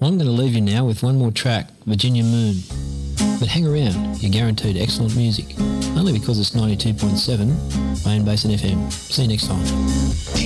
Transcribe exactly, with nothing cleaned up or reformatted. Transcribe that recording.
I'm going to leave you now with one more track, Virginia Moon. But hang around, you're guaranteed excellent music. Only because it's ninety-two point seven Main Basin F M. See you next time.